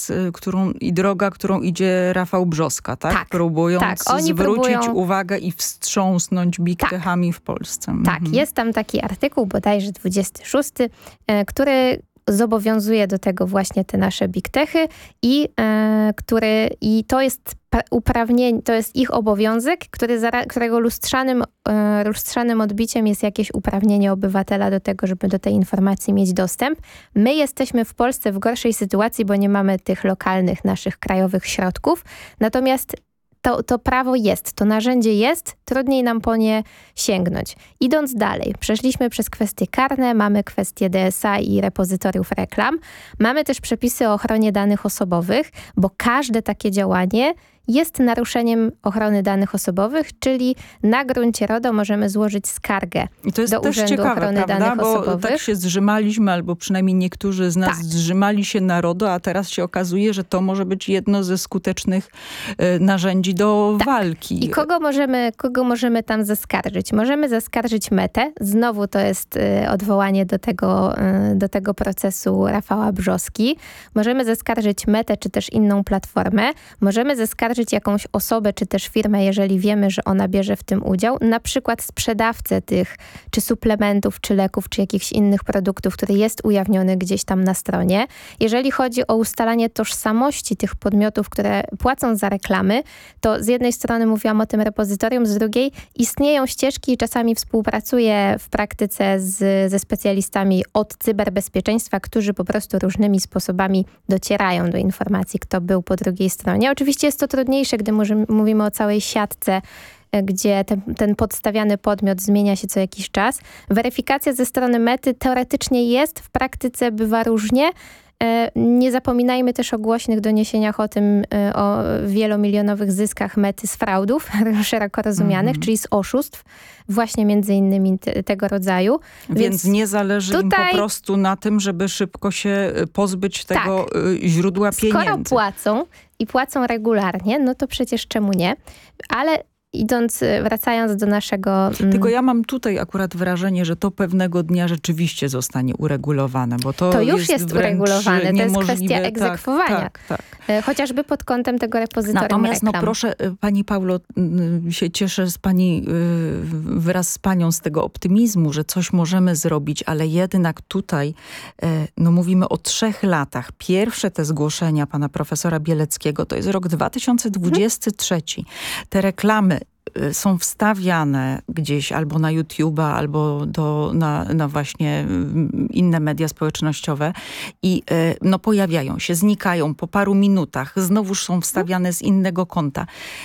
i droga, którą idzie Rafał Brzoska, tak? Tak. Próbując Oni zwrócić uwagę i wstrząsnąć big techami w Polsce. Tak, jest tam taki artykuł, bodajże 26, który zobowiązuje do tego właśnie te nasze big techy i to jest uprawnienie, to jest ich obowiązek, którego lustrzanym odbiciem jest jakieś uprawnienie obywatela do tego, żeby do tej informacji mieć dostęp. My jesteśmy w Polsce w gorszej sytuacji, bo nie mamy tych lokalnych naszych krajowych środków, natomiast to prawo jest, to narzędzie jest, trudniej nam po nie sięgnąć. Idąc dalej, przeszliśmy przez kwestie karne, mamy kwestie DSA i repozytoriów reklam. Mamy też przepisy o ochronie danych osobowych, bo każde takie działanie jest naruszeniem ochrony danych osobowych, czyli na gruncie RODO możemy złożyć skargę I to jest do też Urzędu ciekawe, Ochrony prawda? Danych Bo Osobowych. tak się zrzymaliśmy, albo przynajmniej niektórzy z nas zrzymali się na RODO, a teraz się okazuje, że to może być jedno ze skutecznych narzędzi do walki. I kogo możemy tam zaskarżyć? Możemy zaskarżyć Metę. Znowu to jest odwołanie do tego procesu Rafała Brzoski. Możemy zaskarżyć Metę, czy też inną platformę. Możemy zaskarżyć jakąś osobę, czy też firmę, jeżeli wiemy, że ona bierze w tym udział. Na przykład sprzedawcę tych, czy suplementów, czy leków, czy jakichś innych produktów, który jest ujawniony gdzieś tam na stronie. Jeżeli chodzi o ustalanie tożsamości tych podmiotów, które płacą za reklamy, to z jednej strony mówiłam o tym repozytorium, z drugiej istnieją ścieżki i czasami współpracuję w praktyce ze specjalistami od cyberbezpieczeństwa, którzy po prostu różnymi sposobami docierają do informacji, kto był po drugiej stronie. Oczywiście jest to trudniejsze, gdy mówimy o całej siatce, gdzie ten podstawiany podmiot zmienia się co jakiś czas. Weryfikacja ze strony Mety teoretycznie jest, w praktyce bywa różnie. Nie zapominajmy też o głośnych doniesieniach o wielomilionowych zyskach Mety z fraudów szeroko rozumianych, czyli z oszustw, właśnie między innymi tego rodzaju. Więc nie zależy im po prostu na tym, żeby szybko się pozbyć tego źródła pieniędzy. Skoro płacą i płacą regularnie, no to przecież czemu nie? Ale wracając do naszego... Tylko ja mam tutaj akurat wrażenie, że to pewnego dnia rzeczywiście zostanie uregulowane, bo to już jest uregulowane, to jest kwestia egzekwowania. Tak. Chociażby pod kątem tego repozytorium Natomiast reklam. proszę, pani Paulo, się cieszę wraz z panią z tego optymizmu, że coś możemy zrobić, ale jednak tutaj mówimy o 3 latach. Pierwsze te zgłoszenia pana profesora Bieleckiego to jest rok 2023. Te reklamy są wstawiane gdzieś albo na YouTube'a, albo na właśnie inne media społecznościowe i pojawiają się, znikają po paru minutach, znowuż są wstawiane z innego konta.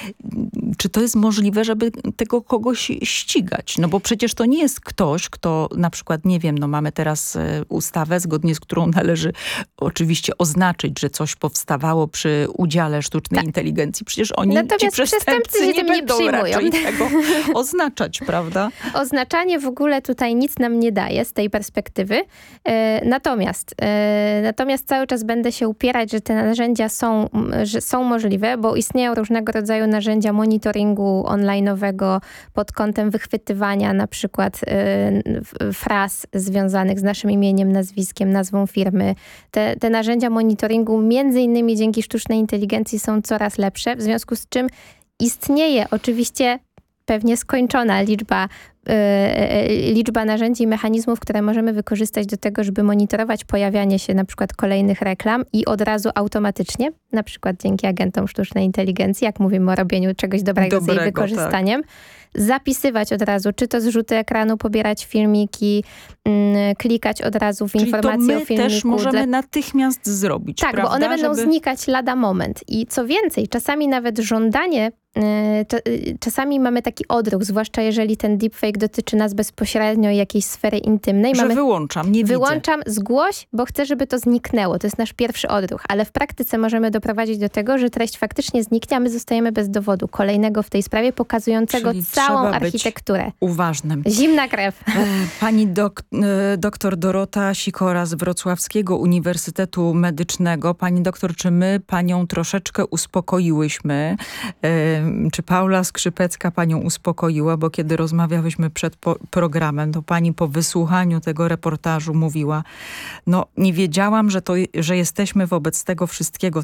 Czy to jest możliwe, żeby tego kogoś ścigać? No bo przecież to nie jest ktoś, kto na przykład, nie wiem, mamy teraz ustawę, zgodnie z którą należy oczywiście oznaczyć, że coś powstawało przy udziale sztucznej inteligencji. Przecież ci przestępcy nie będą raczej tego oznaczać, prawda? Oznaczanie w ogóle tutaj nic nam nie daje z tej perspektywy. Natomiast cały czas będę się upierać, że te narzędzia są możliwe, bo istnieją różnego rodzaju narzędzia monitoringu online'owego pod kątem wychwytywania na przykład fraz związanych z naszym imieniem, nazwiskiem, nazwą firmy. Te narzędzia monitoringu między innymi dzięki sztucznej inteligencji są coraz lepsze, w związku z czym istnieje oczywiście pewnie skończona liczba narzędzi i mechanizmów, które możemy wykorzystać do tego, żeby monitorować pojawianie się na przykład kolejnych reklam i od razu automatycznie, na przykład dzięki agentom sztucznej inteligencji, jak mówimy o robieniu czegoś dobrego z jej wykorzystaniem, zapisywać od razu, czy to zrzuty ekranu, pobierać filmiki, klikać od razu w informacje o filmiku. Czyli to my też możemy natychmiast zrobić, tak, prawda? Bo one będą znikać lada moment. I co więcej, czasami nawet żądanie, czasami mamy taki odruch, zwłaszcza jeżeli ten deepfake dotyczy nas bezpośrednio jakiejś sfery intymnej. Że wyłączam, nie widzę. Wyłączam, zgłoś, bo chcę, żeby to zniknęło. To jest nasz pierwszy odruch. Ale w praktyce możemy doprowadzić do tego, że treść faktycznie zniknie, a my zostajemy bez dowodu kolejnego w tej sprawie, pokazującego całą architekturę. Uważnym. Zimna krew. Pani doktor Dorota Sikora z Wrocławskiego Uniwersytetu Medycznego. Pani doktor, czy my panią troszeczkę uspokoiłyśmy? Czy Paula Skrzypecka panią uspokoiła? Bo kiedy rozmawiałyśmy przed programem, to pani po wysłuchaniu tego reportażu mówiła, nie wiedziałam, że jesteśmy wobec tego wszystkiego